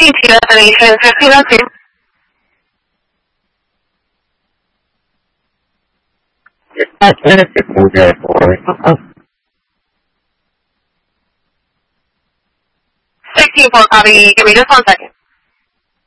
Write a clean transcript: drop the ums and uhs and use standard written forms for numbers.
ET destination 1502. 16-4, copy. Give me just 1 second.